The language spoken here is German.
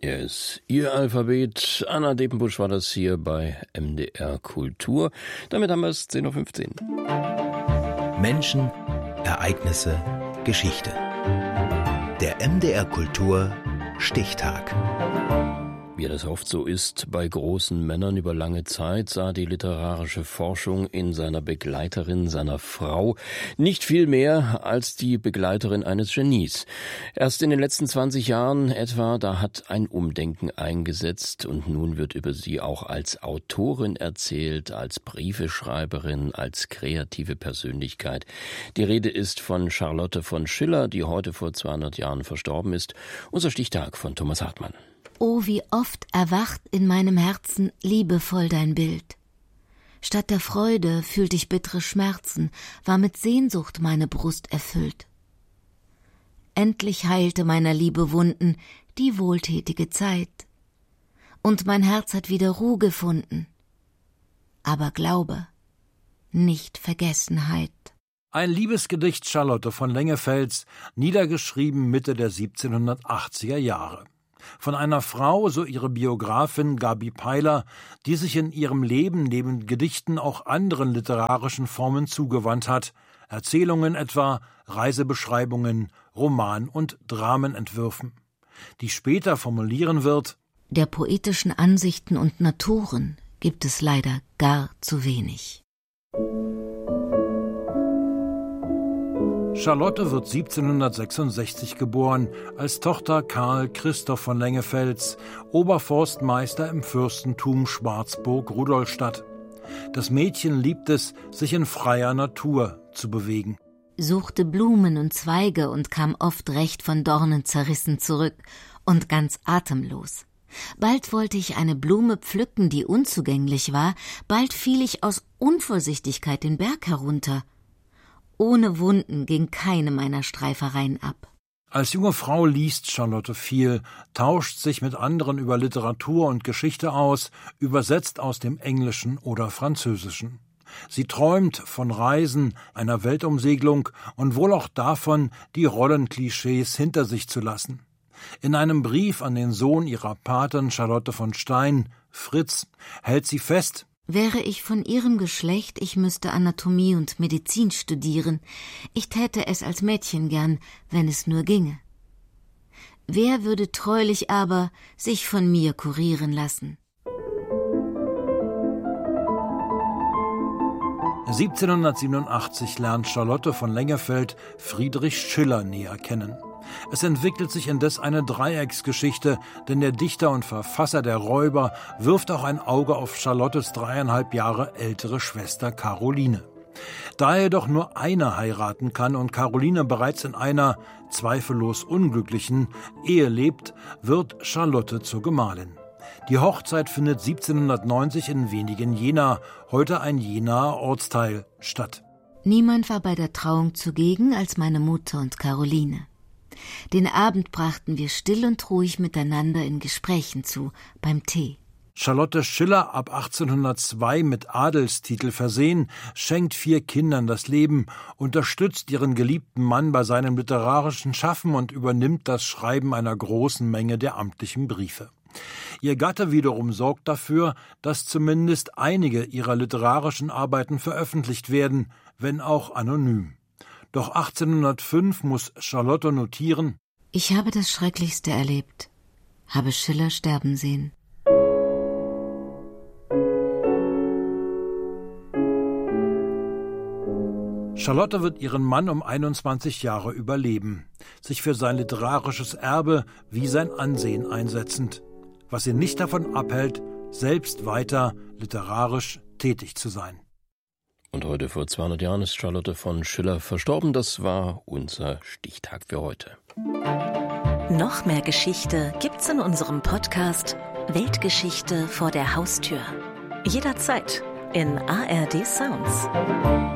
Er ist Ihr Alphabet. Anna Depenbusch war das hier bei MDR Kultur. Damit haben wir es 10.15 Uhr. Menschen, Ereignisse, Geschichte. Der MDR Kultur Stichtag. Wie das oft so ist, bei großen Männern über lange Zeit sah die literarische Forschung in seiner Begleiterin, seiner Frau, nicht viel mehr als die Begleiterin eines Genies. Erst in den letzten 20 Jahren etwa, da hat ein Umdenken eingesetzt und nun wird über sie auch als Autorin erzählt, als Briefeschreiberin, als kreative Persönlichkeit. Die Rede ist von Charlotte von Schiller, die heute vor 200 Jahren verstorben ist. Unser Stichtag von Thomas Hartmann. Oh, wie oft erwacht in meinem Herzen liebevoll dein Bild. Statt der Freude fühlt ich bittere Schmerzen, war mit Sehnsucht meine Brust erfüllt. Endlich heilte meiner Liebe Wunden die wohltätige Zeit, und mein Herz hat wieder Ruhe gefunden. Aber Glaube, nicht Vergessenheit. Ein Liebesgedicht Charlotte von Lengefelds, niedergeschrieben Mitte der 1780er Jahre. Von einer Frau, so ihre Biografin Gabi Peiler, die sich in ihrem Leben neben Gedichten auch anderen literarischen Formen zugewandt hat, Erzählungen etwa, Reisebeschreibungen, Roman- und Dramenentwürfen, die später formulieren wird: Der poetischen Ansichten und Naturen gibt es leider gar zu wenig. Charlotte wird 1766 geboren, als Tochter Karl Christoph von Lengefelds, Oberforstmeister im Fürstentum Schwarzburg-Rudolstadt. Das Mädchen liebt es, sich in freier Natur zu bewegen. Suchte Blumen und Zweige und kam oft recht von Dornen zerrissen zurück und ganz atemlos. Bald wollte ich eine Blume pflücken, die unzugänglich war, bald fiel ich aus Unvorsichtigkeit den Berg herunter. Ohne Wunden ging keine meiner Streifereien ab. Als junge Frau liest Charlotte viel, tauscht sich mit anderen über Literatur und Geschichte aus, übersetzt aus dem Englischen oder Französischen. Sie träumt von Reisen, einer Weltumsegelung und wohl auch davon, die Rollenklischees hinter sich zu lassen. In einem Brief an den Sohn ihrer Patin Charlotte von Stein, Fritz, hält sie fest: Wäre ich von ihrem Geschlecht, ich müsste Anatomie und Medizin studieren. Ich täte es als Mädchen gern, wenn es nur ginge. Wer würde treulich aber sich von mir kurieren lassen? 1787 lernt Charlotte von Lengefeld Friedrich Schiller näher kennen. Es entwickelt sich indes eine Dreiecksgeschichte, denn der Dichter und Verfasser der Räuber wirft auch ein Auge auf Charlottes 3,5 Jahre ältere Schwester Caroline. Da er doch nur eine heiraten kann und Caroline bereits in einer, zweifellos unglücklichen, Ehe lebt, wird Charlotte zur Gemahlin. Die Hochzeit findet 1790 in Wenigen-Jena, heute ein Jenaer Ortsteil, statt. Niemand war bei der Trauung zugegen als meine Mutter und Caroline. Den Abend brachten wir still und ruhig miteinander in Gesprächen zu, beim Tee. Charlotte Schiller, ab 1802 mit Adelstitel versehen, schenkt 4 Kindern das Leben, unterstützt ihren geliebten Mann bei seinem literarischen Schaffen und übernimmt das Schreiben einer großen Menge der amtlichen Briefe. Ihr Gatte wiederum sorgt dafür, dass zumindest einige ihrer literarischen Arbeiten veröffentlicht werden, wenn auch anonym. Doch 1805 muss Charlotte notieren: Ich habe das Schrecklichste erlebt, habe Schiller sterben sehen. Charlotte wird ihren Mann um 21 Jahre überleben, sich für sein literarisches Erbe wie sein Ansehen einsetzend, was ihn nicht davon abhält, selbst weiter literarisch tätig zu sein. Und heute vor 200 Jahren ist Charlotte von Schiller verstorben. Das war unser Stichtag für heute. Noch mehr Geschichte gibt's in unserem Podcast Weltgeschichte vor der Haustür. Jederzeit in ARD Sounds.